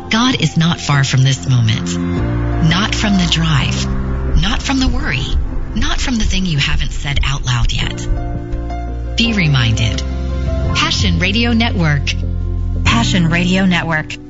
God is not far from this moment. Not from the drive. Not from the worry. Not from the thing you haven't said out loud yet. Be reminded. Passion Radio Network. Passion Radio Network.